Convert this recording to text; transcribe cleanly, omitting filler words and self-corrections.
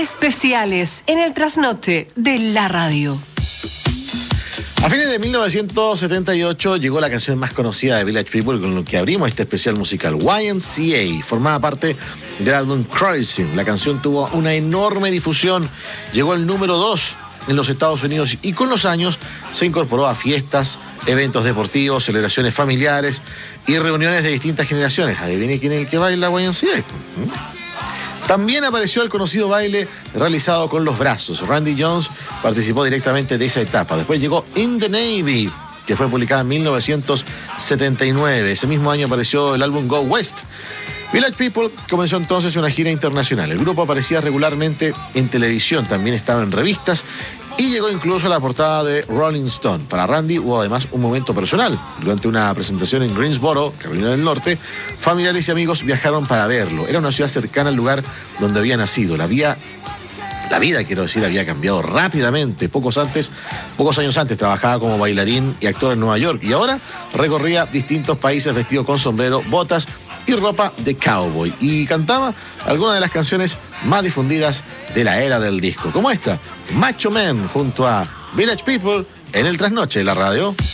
Especiales en el trasnoche de la radio. A fines de 1978 llegó la canción más conocida de Village People con lo que abrimos este especial musical, YMCA. Formaba parte del álbum Cruising. La canción tuvo una enorme difusión, llegó al número 2 en los Estados Unidos y con los años se incorporó a fiestas, eventos deportivos, celebraciones familiares y reuniones de distintas generaciones. Adivine quién es el que baila YMCA. También apareció el conocido baile realizado con los brazos. Randy Jones participó directamente de esa etapa. Después llegó In the Navy, que fue publicada en 1979. Ese mismo año apareció el álbum Go West. Village People comenzó entonces una gira internacional. El grupo aparecía regularmente en televisión, también estaba en revistas y llegó incluso a la portada de Rolling Stone. Para Randy hubo además un momento personal. Durante una presentación en Greensboro, Carolina del Norte, familiares y amigos viajaron para verlo. Era una ciudad cercana al lugar donde había nacido. La vida, había cambiado rápidamente. Pocos años antes trabajaba como bailarín y actor en Nueva York y ahora recorría distintos países vestido con sombrero, botas y ropa de cowboy. Y cantaba algunas de las canciones más difundidas de la era del disco, como esta, Macho Man, junto a Village People en el trasnoche de la radio.